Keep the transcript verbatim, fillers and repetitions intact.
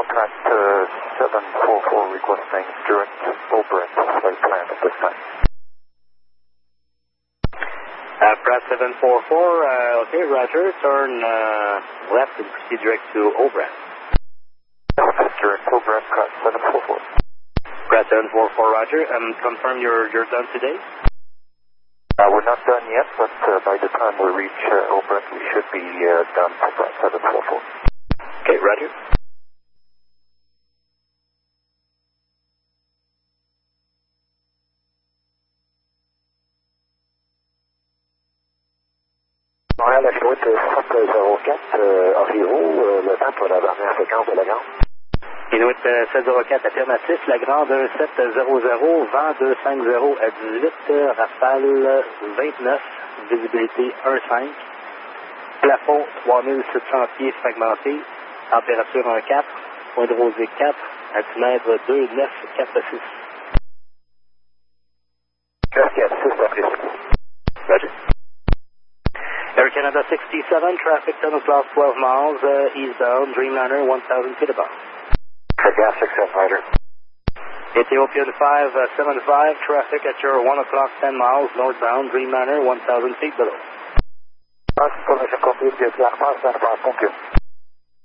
Pratt uh, seven four four requesting direct Obrent flight plan at this time. Uh, Pratt seven four four, uh, okay, roger, turn uh, left and proceed direct to Obrent. Direct Obrent, Pratt seven four four. Pratt seven four four, roger. Um, confirm you're, you're done today? Uh, we're not done yet, but uh, by the time we reach uh, Obrent, we should be uh, done for Pratt seven four four. Okay, roger. Montréal, la fluide sept zéro quatre, euh, Aviro, euh, le temps pour la dernière séquence de la grande. Inuit euh, sept zéro quatre, affirmatif, la grande un sept zéro zéro, vent deux cinq zéro à dix-huit, rafale vingt-neuf, visibilité un cinq, plafond trois mille sept cents pieds fragmenté, température un quatre, point de rosée quatre, altimètre deux neuf quatre six. quatre six, apprécié. Roger. Air Canada sixty-seven, traffic ten o'clock, twelve miles, uh, eastbound, Dreamliner one thousand feet above. Gas six seven, roger. Ethiopian five seven five, traffic at your one o'clock, ten miles, northbound, Dreamliner one thousand feet below. Information complete, clairement, thank you.